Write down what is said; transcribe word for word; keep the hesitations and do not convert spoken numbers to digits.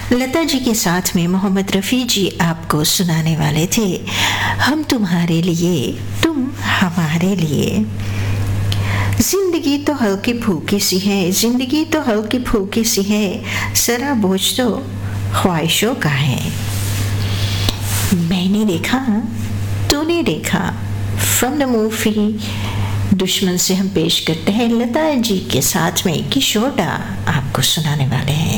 लता जी के साथ में मोहम्मद रफ़ी जी आपको सुनाने वाले थे हम तुम्हारे लिए तुम हमारे लिए। जिंदगी तो हल्की फूकी सी है, जिंदगी तो हल्की फूकी सी है, सारा बोझ तो ख्वाहिशों का है। मैंने देखा तूने देखा, फ्रॉम द मूवी दुश्मन से हम पेश करते हैं लता जी के साथ में किशोर दा आपको सुनाने वाले हैं।